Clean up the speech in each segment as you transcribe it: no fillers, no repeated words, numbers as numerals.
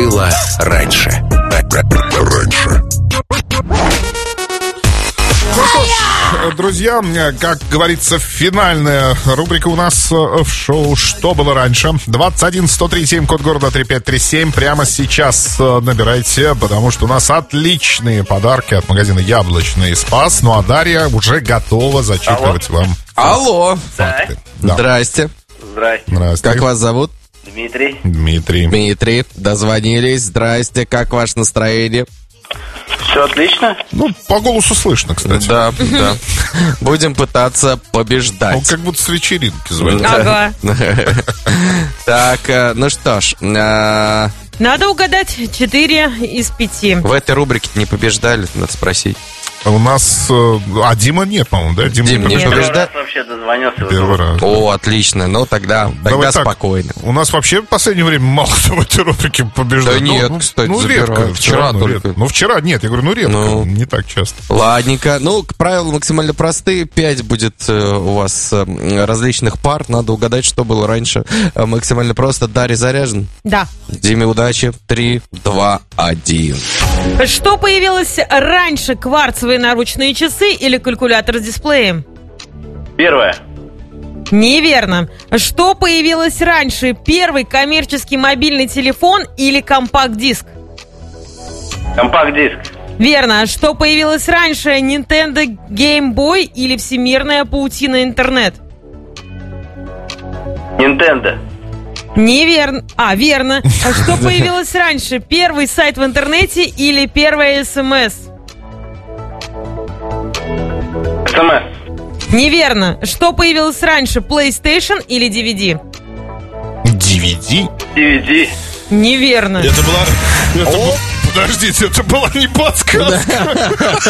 было раньше. Друзья, как говорится, финальная рубрика у нас в шоу «Что было раньше». 21-103-7, код города 3537. Прямо сейчас набирайте, потому что у нас отличные подарки от магазина «Яблочный Спас». Ну а Дарья уже готова зачитывать вам факты. Да. Здрасте. Здрасте. Как вас зовут? Дмитрий. Дозвонились. Здрасте. Как ваше настроение? Все отлично. Ну, по голосу слышно, кстати. Да. Будем пытаться побеждать. Он как будто с вечеринки звонит. Ага. Так, ну что ж. Надо угадать 4 из 5. В этой рубрике не побеждали, надо спросить. У нас... А Дима нет, по-моему, да? Дим, не Первый побеждает? раз вообще дозвонился. Первый раз. О, отлично. Ну, тогда Давай так, спокойно. У нас вообще в последнее время мало кто в этой рубрике побеждает. Да нет, кстати, редко. забирают. Вчера только. Редко. Ну, вчера, нет, я говорю, редко, не так часто. Ладненько. Ну, правила максимально простые. 5 будет у вас различных пар. Надо угадать, что было раньше. Максимально просто. Дарья заряжен? Да. Диме удачи. 3, 2, 1. Что появилось раньше, кварцевые наручные часы или калькулятор с дисплеем? Первое. Неверно. Что появилось раньше, первый коммерческий мобильный телефон или компакт-диск? Компакт-диск. Верно. Что появилось раньше, Nintendo Game Boy или всемирная паутина интернет? Nintendo. Неверно. Верно. А что появилось раньше, первый сайт в интернете или первая СМС? СМС. Неверно. Что появилось раньше, PlayStation или DVD? DVD? DVD. Неверно. Это была... Подождите, это была не подсказка.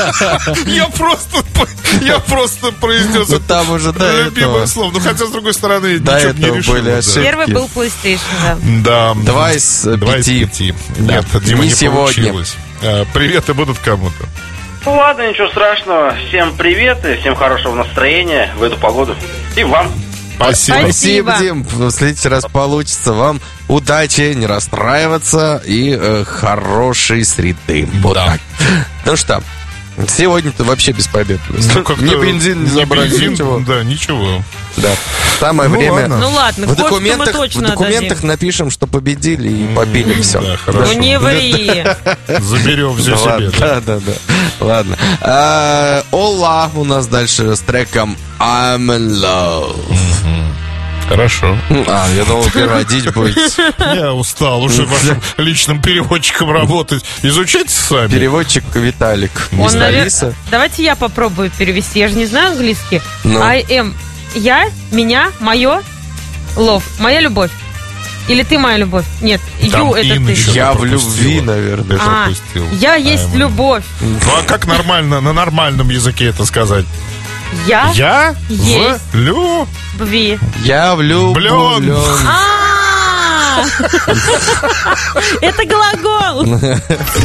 Я просто произнес это там уже любимое слово. Ну, хотя, с другой стороны, ничего не решил. Первый был PlayStation, да. 2 из 5. Нет, Дима, не сегодня. получилось. Приветы будут кому-то. Ну ладно, ничего страшного. Всем привет и всем хорошего настроения в эту погоду. И вам. Спасибо, Дим. В следующий раз получится. Вам удачи, не расстраиваться и хорошей среды. Вот так. Ну что, сегодня-то вообще без побед. Ни бензин не забрали, ничего. Да, ничего. Да. Самое время. Ну ладно, в документах напишем, что победили и попили все. Да, хорошо. Ну не ври. Заберем все себе. Да. Ладно. Ола у нас дальше с треком I'm in Love. Хорошо. Я думал, переводить будете. Я устал уже вашим личным переводчиком работать. Изучайте сами. Переводчик Виталик. Алиса. Давайте я попробую перевести. Я же не знаю английский. I am. Я, меня, мое, love. Моя любовь. Или ты моя любовь? Нет, you это ты. Я в любви, наверное. Я есть любовь. Ну а как нормально, на нормальном языке это сказать? Я есть в любви. Я влюблен. Это глагол.